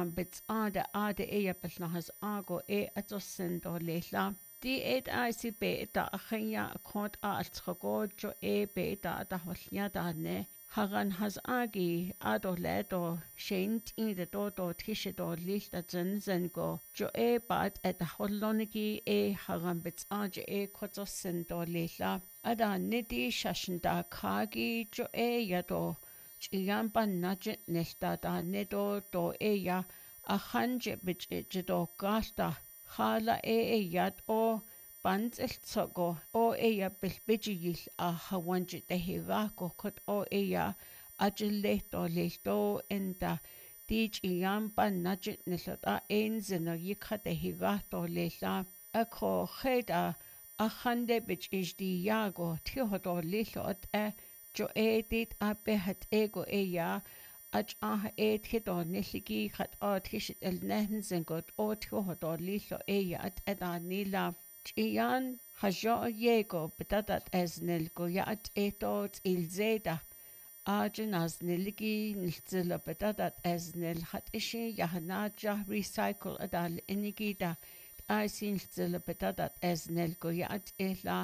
harambits ade yapalnahas ago atosendo leila. Di IC beta achenya akont altsgogojo beta atahwalnya ne. Hagan has agi adoledo shent in the dodo tishido lista zenzengo jo bat at the holoniki harambits kotosendo leila. Ada nidi shashinda kagi jo yado. Chiampa najet nesta da nedo do ya a hanje bijido gasta hala yat o band sogo o ya bilbijil a hawanje de hirako kot o ya ajileto leto enda dich iampa najet nesata enzeno yikha de hirato lela ako kheda a hande bij di yago tihodo lilo at jo dit abehat ego ya ach hito niligi khat hishit el nehen zengot tihodo lilo ya at nila chiyan hajo yego betadat eznelgo ya at ilzeda ajin as niligi nilzila betadat eznel hat ishi yahnaja recycle adal inigida aisin nilzila betadat eznelgo ya at ela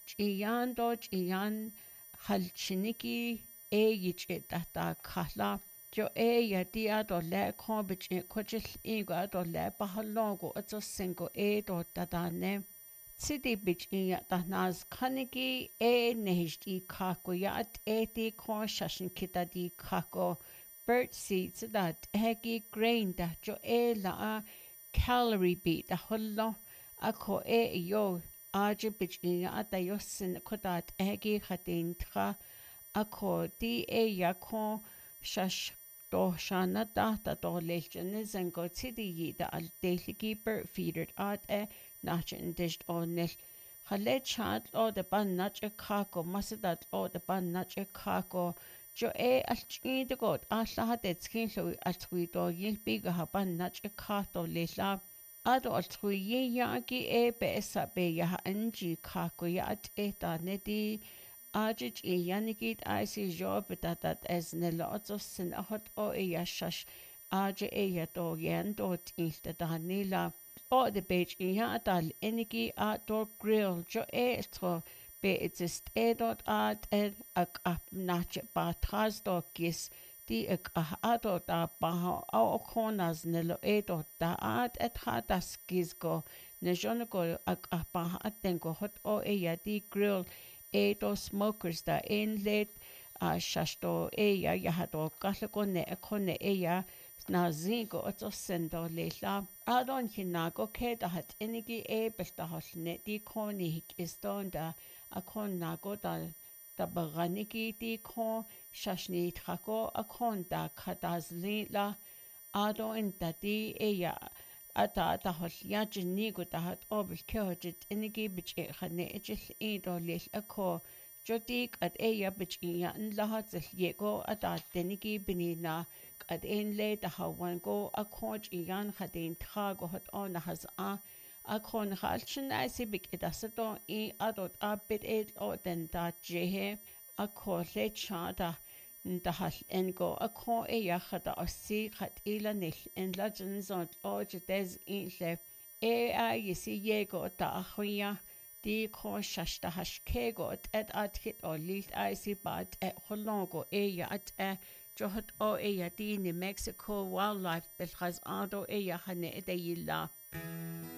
chiyan halchiniki yichitata khala jo ya dia do le khobich kochil iga do le bahalongo atso singo do dadane city bich ya tanaz khaniki nehdi khako ya ti kho shashin kitadi khako bird seeds that hegi grain da jo la calorie beat da hollo ako yo Aje bijinga atayosin kodat egi khatin tra ako di yakon shash do shana data do lechene zengo tidi da al daily bird feeder at nachin dished on nil khale chat o de ban nach kako masadat o de ban nach kako jo al chi de god alla hadet skin so al twi do yilbiga ha ban nach kato lela Ado altrui yagi besa be ya anji kako ya at eta nedi ajij yanigit IC job that as nelotso sin hot o shash aje ya do yendo tinta danila o the beach ya dal enigi outdoor grill jo tro be exist dot at ak ap nach ba tras do gis di ado da baha au konas nelo da at hadas gizgo ne jonego baha atengo hot o ya di grill smokers da inlet shashto ya hado kahleko ne ekone ya na zingo otso sendo lela adon hinago ke da hat enigi besta hosne di koni hikistonda akon nago da baganiki di kon shashni trako akonda kadazli la ado intati ya ata holya jinigo da hat obil kehojit enigi bich khane ejil do lil ako jodik at bich ya lahat yego ata denigi binina at le da hawan go akoj yan khadin trago hot on has akon halchen isibik edaseto adot abit o den da jehe akole chada ndahal engo akon ya khada osi khat ila nil en legends on o jedes inle yisi yego da khoya di ko shashta hashkego at atkit o lilt isibat holongo ya at johot o ya di New Mexico wildlife bilkhaz ado ya hane de yilla